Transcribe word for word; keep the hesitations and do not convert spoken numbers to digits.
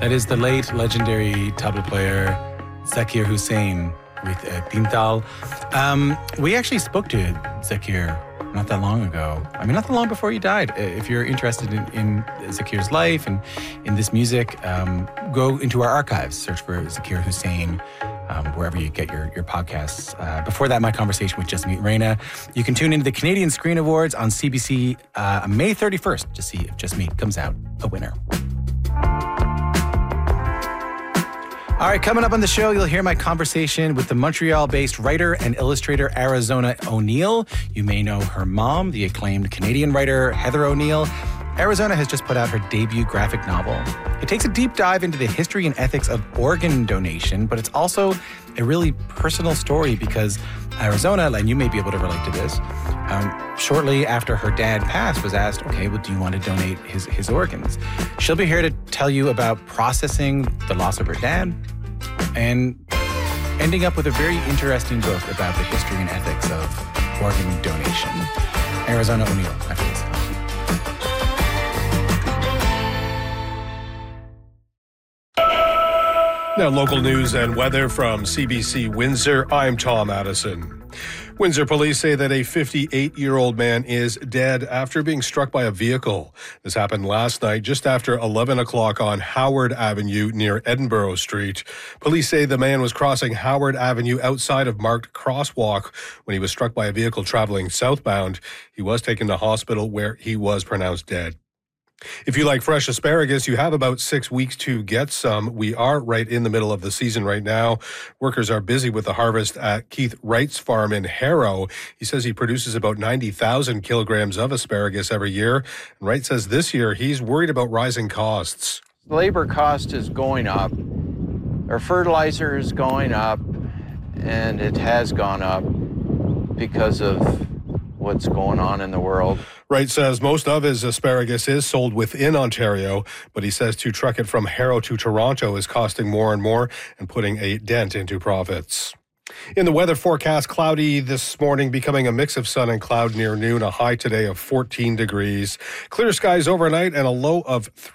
That is the late legendary tabla player Zakir Hussain with uh, Tintal. Um, we actually spoke to Zakir not that long ago. I mean, not that long before he died. Uh, If you're interested in, in Zakir's life and in this music, um, go into our archives, search for Zakir Hussain, um, wherever you get your, your podcasts. Uh, before that, my conversation with Just Meet Reina. You can tune into the Canadian Screen Awards on C B C uh, on May thirty-first to see if Just Meet comes out a winner. All right, coming up on the show, you'll hear my conversation with the Montreal-based writer and illustrator Arizona O'Neill. You may know her mom, the acclaimed Canadian writer Heather O'Neill. Arizona has just put out her debut graphic novel. It takes a deep dive into the history and ethics of organ donation, but it's also a really personal story because Arizona, and you may be able to relate to this, um, shortly after her dad passed, was asked, okay, well, do you want to donate his, his organs? She'll be here to tell you about processing the loss of her dad and ending up with a very interesting book about the history and ethics of organ donation. Arizona O'Neill, after this. Now, local news and weather from C B C Windsor. I'm Tom Addison. Windsor police say that a fifty-eight-year-old man is dead after being struck by a vehicle. This happened last night just after eleven o'clock on Howard Avenue near Edinburgh Street. Police say the man was crossing Howard Avenue outside of marked crosswalk when he was struck by a vehicle traveling southbound. He was taken to hospital where he was pronounced dead. If you like fresh asparagus, you have about six weeks to get some. We are right in the middle of the season right now. Workers are busy with the harvest at Keith Wright's farm in Harrow. He says he produces about ninety thousand kilograms of asparagus every year. And Wright says this year he's worried about rising costs. Labor cost is going up. Our fertilizer is going up, and it has gone up because of what's going on in the world. Wright says most of his asparagus is sold within Ontario, but he says to truck it from Harrow to Toronto is costing more and more and putting a dent into profits. In the weather forecast, cloudy this morning, becoming a mix of sun and cloud near noon, a high today of fourteen degrees. Clear skies overnight and a low of three.